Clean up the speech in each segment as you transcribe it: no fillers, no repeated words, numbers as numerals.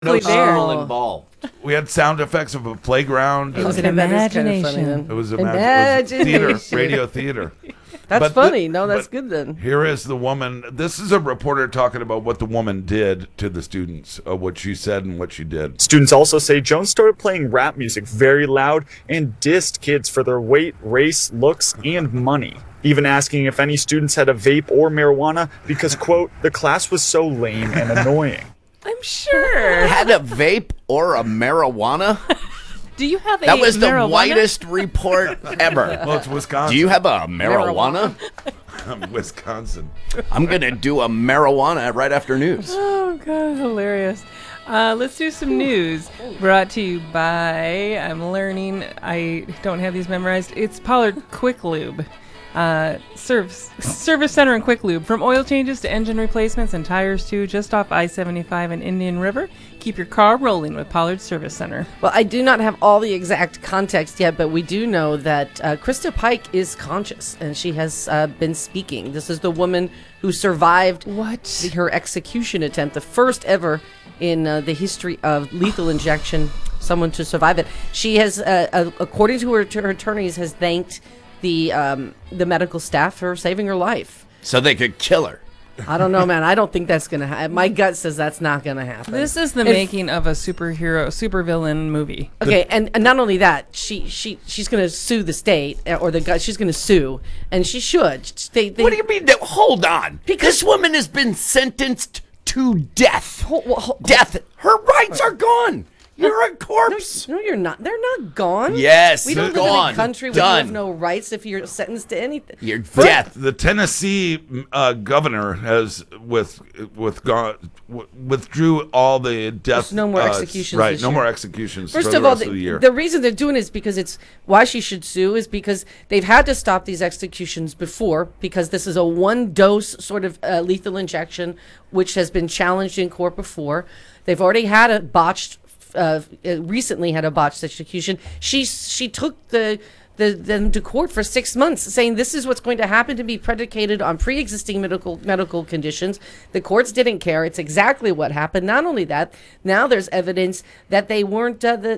No there. school involved. We had sound effects of a playground. It was an Okay, that is kinda imagination. funny then. It was Imagination. theater, radio theater. That's But funny. No, that's but good then. Here is the woman. This is a reporter talking about what the woman did to the students, what she said and what she did. Students also say Jones started playing rap music very loud and dissed kids for their weight, race, looks, and money. Even asking if any students had a vape or marijuana because, quote, the class was so lame and annoying. I'm sure. Had a vape or a marijuana? Do you have That was the marijuana? whitest report ever. Well, it's Wisconsin. Do you have a marijuana? Wisconsin. I'm going to do a marijuana right after news. Oh, God, hilarious. Let's do some news brought to you by, I'm learning, I don't have these memorized, it's Pollard Quick Lube. Service Center and Quick Lube. From oil changes to engine replacements and tires too, just off I-75 and Indian River. Keep your car rolling with Pollard Service Center. Well, I do not have all the exact context yet, but we do know that Krista Pike is conscious, and she has been speaking. This is the woman who survived her execution attempt, the first ever in the history of lethal injection, someone to survive it. She has, according to her attorneys, has thanked the medical staff for saving her life. So they could kill her. I don't know, man. I don't think that's going to happen. My gut says that's not going to happen. This is the making of a supervillain movie. Okay, and not only that, she's going to sue the state or the guy. She's going to sue, and she should. What do you mean? Hold on. This woman has been sentenced to death. Death. Her rights are gone. You're a corpse. No, you're not. They're not gone. Yes, we don't they're live in gone. a country where Done. you have no rights if you're sentenced to anything. You're death. The Tennessee governor has withdrew all the death. There's no more executions Right, this no year. more executions First for the of all, rest of the year. the reason they're doing it is because it's why she should sue is because they've had to stop these executions before because this is a one-dose sort of lethal injection, which has been challenged in court before. They've already had a botched. Recently had a botched execution. She took them to court for 6 months, saying this is what's going to happen to be predicated on pre-existing medical conditions. The courts didn't care. It's exactly what happened. Not only that, now there's evidence that they weren't the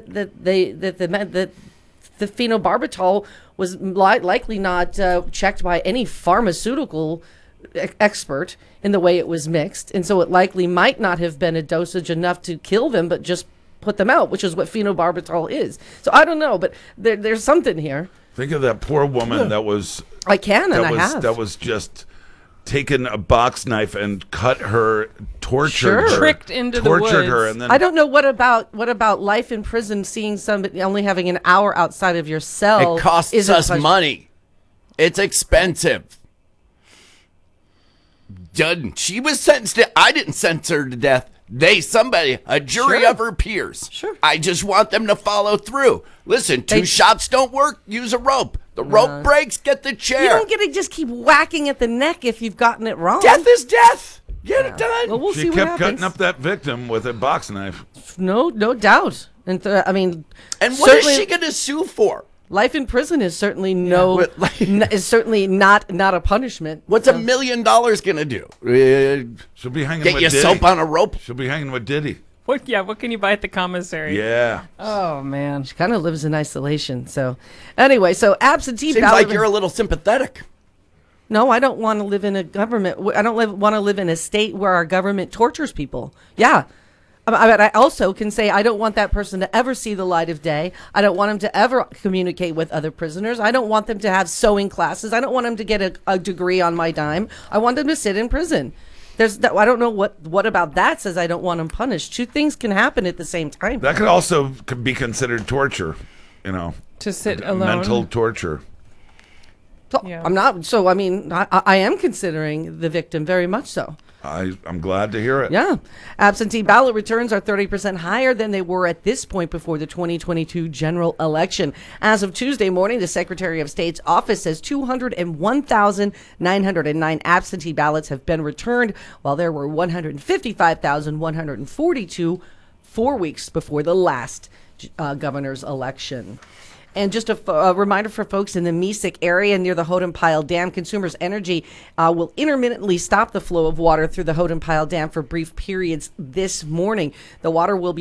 phenobarbital was likely not checked by any pharmaceutical expert in the way it was mixed, and so it likely might not have been a dosage enough to kill them, but just put them out, which is what phenobarbital is. So I don't know, but there's something here. Think of that poor woman that was. I can, and I have. That was just taken a box knife and cut her, tortured her, Tricked into the tortured her, woods. and then I don't know what about life in prison, seeing somebody only having an hour outside of your cell. It costs is a us question. money. It's expensive. Done. She was sentenced to. I didn't sentence her to death. A jury Sure. of her peers. Sure. I just want them to follow through. Listen, two shots don't work. Use a rope. The rope breaks. Get the chair. You don't get to just keep whacking at the neck if you've gotten it wrong. Death is death. Get it done. Well, we'll she see what kept happens. cutting up that victim with a box knife. No doubt. And I mean, And what is certainly she going to sue for? life in prison is certainly is certainly not a punishment. What's $1 million going to do? She'll be hanging Get with you Diddy. soap on a rope? She'll be hanging with Diddy. What can you buy at the commissary? Yeah. Oh, man. She kind of lives in isolation. So anyway, so absentee Seems ballot. like you're a little sympathetic. No, I don't want to live in a government. I don't want to live in a state where our government tortures people. Yeah. But I also can say I don't want that person to ever see the light of day. I don't want them to ever communicate with other prisoners. I don't want them to have sewing classes. I don't want them to get a degree on my dime. I want them to sit in prison. I don't know what about that says I don't want them punished. Two things can happen at the same time. That could also be considered torture, To sit alone. mental torture. So, Yeah. I'm not. So I mean, I am considering the victim very much so. I'm glad to hear it. Yeah. Absentee ballot returns are 30% higher than they were at this point before the 2022 general election. As of Tuesday morning, the Secretary of State's office says 201,909 absentee ballots have been returned, while there were 155,142 4 weeks before the last governor's election. And just a reminder for folks in the Mesic area near the Houghton Pile Dam, Consumers Energy will intermittently stop the flow of water through the Houghton Pile Dam for brief periods this morning. The water will be